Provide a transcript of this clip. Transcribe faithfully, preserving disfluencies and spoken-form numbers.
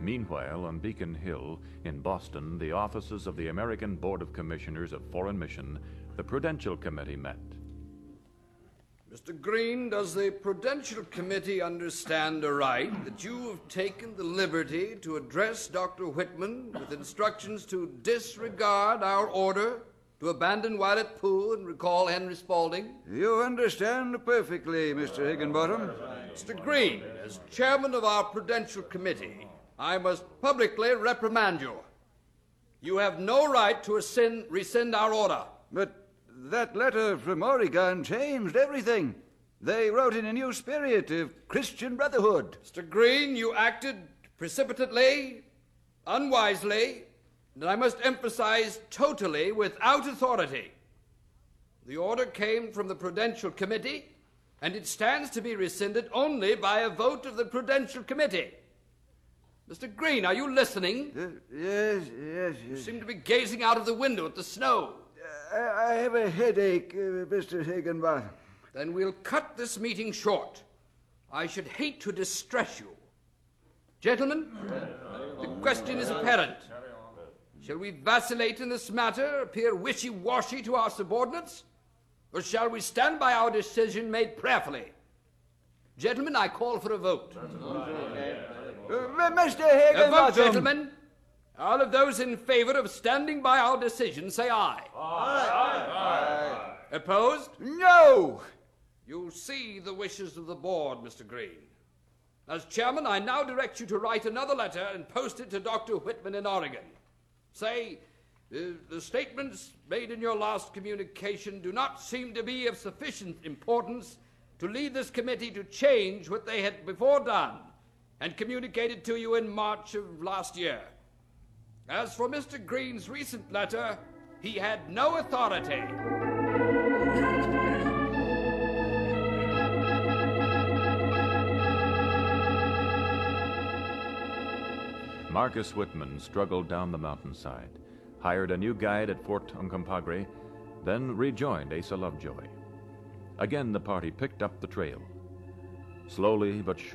Meanwhile, on Beacon Hill, in Boston, the offices of the American Board of Commissioners of Foreign Mission, the Prudential Committee met. Mister Green, does the Prudential Committee understand aright that you have taken the liberty to address Doctor Whitman with instructions to disregard our order to abandon Violet Poole and recall Henry Spaulding? You understand perfectly, Mister Higginbottom. Mister Green, as chairman of our Prudential Committee, I must publicly reprimand you. You have no right to rescind, rescind our order. But that letter from Oregon changed everything. They wrote in a new spirit of Christian brotherhood. Mister Green, you acted precipitately, unwisely, and I must emphasize totally without authority. The order came from the Prudential Committee, and it stands to be rescinded only by a vote of the Prudential Committee. Mister Green, are you listening? Uh, yes, yes, You yes. seem to be gazing out of the window at the snow. I, I have a headache, uh, Mister Higginbottom. Then we'll cut this meeting short. I should hate to distress you. Gentlemen, the question is apparent. Shall we vacillate in this matter, appear wishy-washy to our subordinates, or shall we stand by our decision made prayerfully? Gentlemen, I call for a vote. Uh, Mister A Higginbottom. vote, gentlemen. All of those in favor of standing by our decision, say aye. Aye. Aye. Opposed? No! You see the wishes of the board, Mister Green. As chairman, I now direct you to write another letter and post it to Doctor Whitman in Oregon. Say, uh, the statements made in your last communication do not seem to be of sufficient importance to lead this committee to change what they had before done and communicated to you in March of last year. As for Mister Green's recent letter, he had no authority. Marcus Whitman struggled down the mountainside, hired a new guide at Fort Uncompahgre, then rejoined Asa Lovejoy. Again the party picked up the trail. Slowly but surely,